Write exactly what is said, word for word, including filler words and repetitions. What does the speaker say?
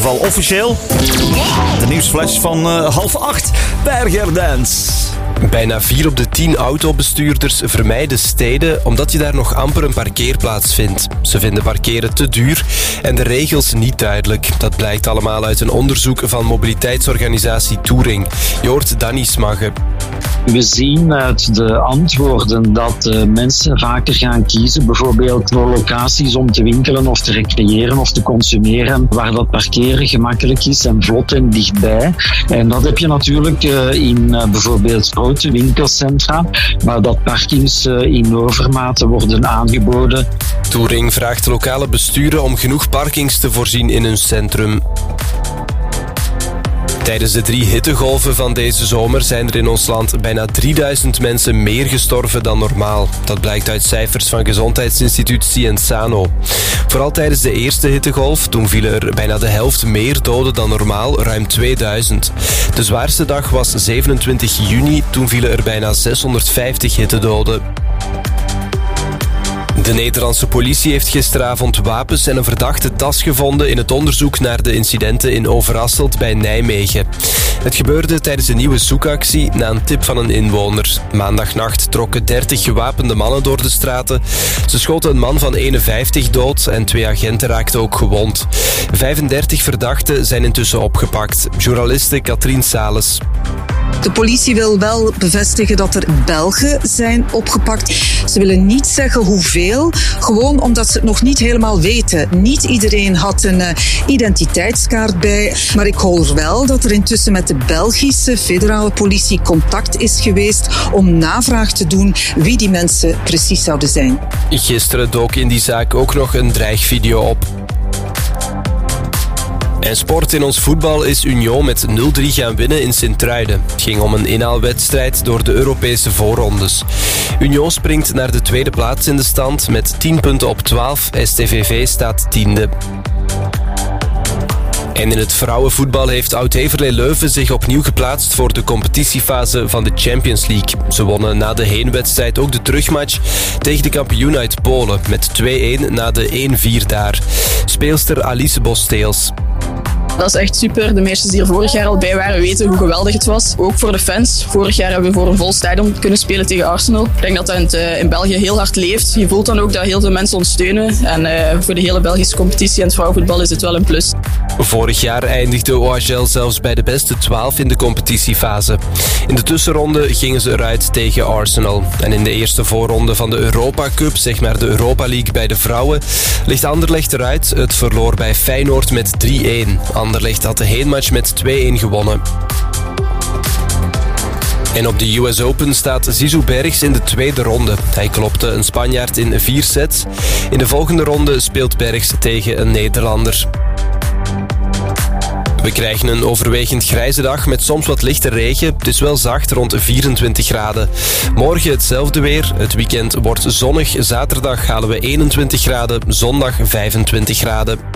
geval officieel. De nieuwsflash van uh, half acht bij R G R Dance. Bijna vier op de tien autobestuurders vermijden steden omdat je daar nog amper een parkeerplaats vindt. Ze vinden parkeren te duur en de regels niet duidelijk. Dat blijkt allemaal uit een onderzoek van mobiliteitsorganisatie Touring. Je hoort Danny Smagge. We zien uit de antwoorden dat uh, mensen vaker gaan kiezen, bijvoorbeeld voor locaties om te winkelen of te recreëren of te consumeren, waar dat parkeren gemakkelijk is en vlot en dichtbij. En dat heb je natuurlijk uh, in uh, bijvoorbeeld grote winkelcentra, waar dat parkings uh, in overmate worden aangeboden. Touring vraagt lokale besturen om genoeg parkings te voorzien in hun centrum. Tijdens de drie hittegolven van deze zomer zijn er in ons land bijna drieduizend mensen meer gestorven dan normaal. Dat blijkt uit cijfers van gezondheidsinstituut Cienzano. Vooral tijdens de eerste hittegolf, toen vielen er bijna de helft meer doden dan normaal, ruim tweeduizend. De zwaarste dag was zevenentwintig juni, toen vielen er bijna zeshonderdvijftig hittedoden. De Nederlandse politie heeft gisteravond wapens en een verdachte tas gevonden in het onderzoek naar de incidenten in Overasselt bij Nijmegen. Het gebeurde tijdens een nieuwe zoekactie na een tip van een inwoner. Maandagnacht trokken dertig gewapende mannen door de straten. Ze schoten een man van eenenvijftig dood en twee agenten raakten ook gewond. vijfendertig verdachten zijn intussen opgepakt. Journaliste Katrien Sales. De politie wil wel bevestigen dat er Belgen zijn opgepakt. Ze willen niet zeggen hoeveel, gewoon omdat ze het nog niet helemaal weten. Niet iedereen had een uh, identiteitskaart bij, maar ik hoor wel dat er intussen met de Belgische federale politie contact is geweest om navraag te doen wie die mensen precies zouden zijn. Gisteren dook in die zaak ook nog een dreigvideo op. En sport in ons voetbal is Union met nul drie gaan winnen in Sint-Truiden. Het ging om een inhaalwedstrijd door de Europese voorrondes. Union springt naar de tweede plaats in de stand met tien punten op twaalf. S T V V staat tiende. En in het vrouwenvoetbal heeft Oud-Heverlee Leuven zich opnieuw geplaatst voor de competitiefase van de Champions League. Ze wonnen na de heenwedstrijd ook de terugmatch tegen de kampioen uit Polen met twee-een na de één vier daar. Speelster Alice Bosteels. Dat is echt super. De meisjes die er vorig jaar al bij waren weten hoe geweldig het was. Ook voor de fans. Vorig jaar hebben we voor een vol stadion kunnen spelen tegen Arsenal. Ik denk dat dat in, het, in België heel hard leeft. Je voelt dan ook dat heel veel mensen ons steunen. En uh, voor de hele Belgische competitie en het vrouwenvoetbal is het wel een plus. Vorig jaar eindigde O H L zelfs bij de beste twaalf in de competitiefase. In de tussenronde gingen ze eruit tegen Arsenal. En in de eerste voorronde van de Europa Cup, zeg maar de Europa League bij de vrouwen, ligt Anderlecht eruit. Het verloor bij Feyenoord met drie-een. Anderlecht had de heenmatch met twee-een gewonnen. En op de U S Open staat Zizou Bergs in de tweede ronde. Hij klopte een Spanjaard in vier sets. In de volgende ronde speelt Bergs tegen een Nederlander. We krijgen een overwegend grijze dag met soms wat lichte regen. Het is wel zacht, rond vierentwintig graden. Morgen hetzelfde weer. Het weekend wordt zonnig. Zaterdag halen we eenentwintig graden, zondag vijfentwintig graden.